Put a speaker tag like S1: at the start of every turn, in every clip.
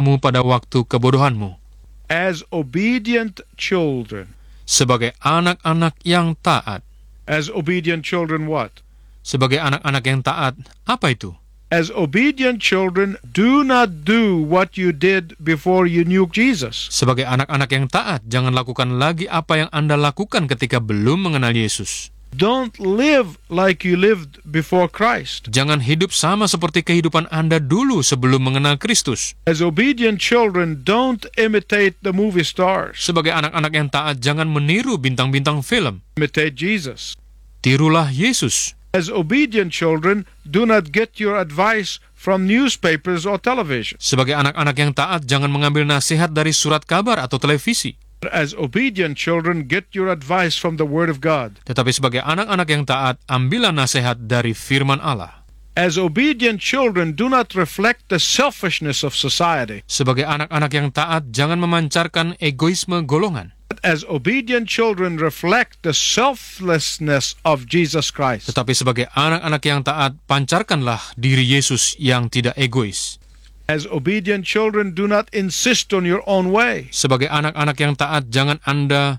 S1: kamu pada waktu kebodohanmu.
S2: As obedient children.
S1: Sebagai anak-anak yang taat.
S2: As obedient children what?
S1: Sebagai anak-anak yang taat, apa itu?
S2: As obedient children, do not do what you did before you knew Jesus.
S1: Sebagai anak-anak yang taat, jangan lakukan lagi apa yang Anda lakukan ketika belum mengenal Yesus.
S2: Don't live like you lived before Christ.
S1: Jangan hidup sama seperti kehidupan Anda dulu sebelum mengenal Kristus.
S2: As obedient children, don't imitate the movie stars.
S1: Sebagai anak-anak yang taat, jangan meniru bintang-bintang film.
S2: Imitate Jesus.
S1: Tirulah Yesus.
S2: As obedient children, do not get your advice from newspapers or television.
S1: Sebagai anak-anak yang taat, jangan mengambil nasihat dari surat kabar atau televisi.
S2: As obedient children, get your advice from the Word of God.
S1: Tetapi sebagai anak-anak yang taat, ambillah nasihat dari firman Allah.
S2: As obedient children, do not reflect the selfishness of society.
S1: Sebagai anak-anak yang taat, jangan memancarkan egoisme golongan.
S2: As obedient children, reflect the selflessness of Jesus Christ.
S1: Tetapi sebagai anak-anak yang taat, pancarkanlah diri Yesus yang tidak egois.
S2: As obedient children, do not insist on your own way.
S1: Sebagai anak-anak yang taat, jangan Anda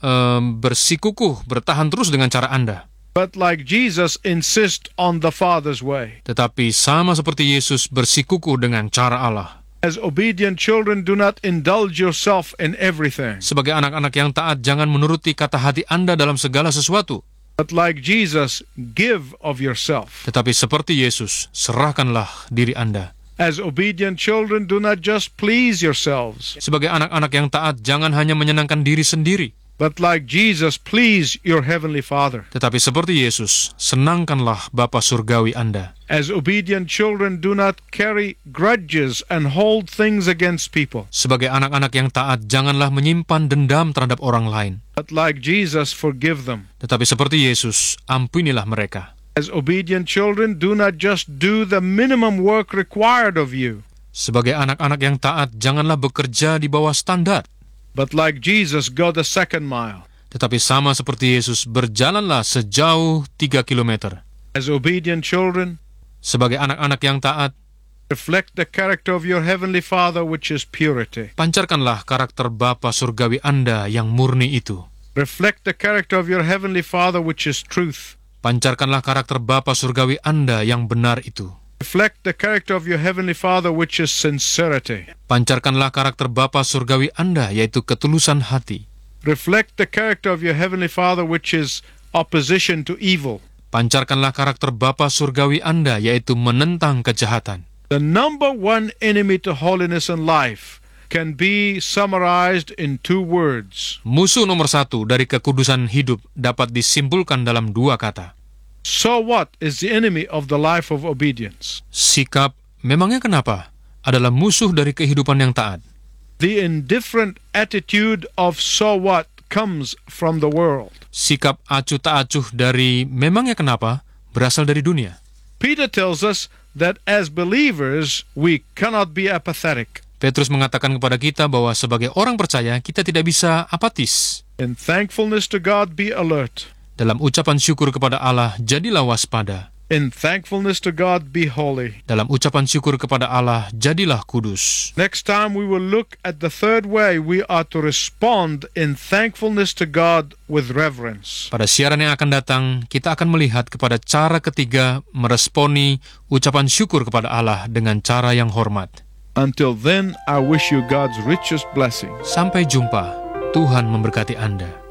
S1: bersikukuh, bertahan terus dengan cara Anda.
S2: But like Jesus, insist on the Father's way.
S1: Tetapi sama seperti Yesus, bersikukuh dengan cara Allah.
S2: As obedient children, do not indulge yourself in everything.
S1: Sebagai anak-anak yang taat, jangan menuruti kata hati Anda dalam segala sesuatu.
S2: But like Jesus, give of yourself.
S1: Tetapi seperti Yesus, serahkanlah diri Anda.
S2: As obedient children, do not just please yourselves.
S1: Sebagai anak-anak yang taat, jangan hanya menyenangkan diri sendiri.
S2: But like Jesus, please your heavenly Father.
S1: Tetapi seperti Yesus, senangkanlah Bapa Surgawi Anda.
S2: As obedient children, do not carry grudges and hold things against people.
S1: Sebagai anak-anak yang taat, janganlah menyimpan dendam terhadap orang lain.
S2: But like Jesus, forgive them.
S1: Tetapi seperti Yesus, ampunilah mereka.
S2: As obedient children, do not just do the minimum work required of you.
S1: Sebagai anak-anak yang taat, janganlah bekerja di bawah standar.
S2: But like Jesus, go the second mile.
S1: Tetapi sama seperti Yesus, berjalanlah sejauh 3 kilometer.
S2: As obedient children,
S1: Sebagai anak-anak yang taat,
S2: reflect the character of your heavenly Father, which is purity.
S1: pancarkanlah karakter Bapa Surgawi Anda yang murni itu.
S2: Reflect the character of your heavenly Father, which is truth.
S1: Pancarkanlah karakter Bapa Surgawi Anda yang benar itu.
S2: Reflect the character of your heavenly Father, which is sincerity.
S1: Pancarkanlah karakter Bapa Surgawi Anda, yaitu ketulusan hati.
S2: Reflect the character of your heavenly Father, which is opposition to evil.
S1: Pancarkanlah karakter Bapa Surgawi Anda, yaitu menentang kejahatan.
S2: The number one enemy to holiness and life can be summarized in 2 words.
S1: Musuh nomor 1 dari kekudusan hidup dapat disimpulkan dalam 2 kata.
S2: So what is the enemy of the life of obedience?
S1: Sikap, memangnya kenapa, adalah musuh dari kehidupan yang taat.
S2: The indifferent attitude of so what comes from the world.
S1: Sikap acuh tak acuh dari memangnya kenapa berasal dari dunia.
S2: Peter tells us that as believers we cannot be apathetic.
S1: Petrus mengatakan kepada kita bahwa sebagai orang percaya kita tidak bisa apatis.
S2: In thankfulness to God, be alert.
S1: Dalam ucapan syukur kepada Allah, jadilah waspada.
S2: In thankfulness to God, be holy.
S1: Dalam ucapan syukur kepada Allah, jadilah kudus.
S2: Next time we will look at the third way we are to respond in thankfulness to God with reverence.
S1: Pada siaran yang akan datang, kita akan melihat kepada cara ketiga meresponi ucapan syukur kepada Allah dengan cara yang hormat.
S2: Until then, I wish you God's richest blessing.
S1: Sampai jumpa. Tuhan memberkati Anda.